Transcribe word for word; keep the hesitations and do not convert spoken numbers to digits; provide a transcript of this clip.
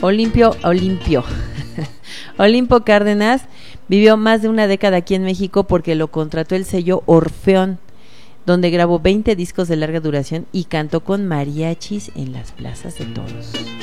Olimpio, Olimpio. Olimpo Cárdenas vivió más de una década aquí en México porque lo contrató el sello Orfeón, donde grabó veinte discos de larga duración y cantó con mariachis en las plazas de toros.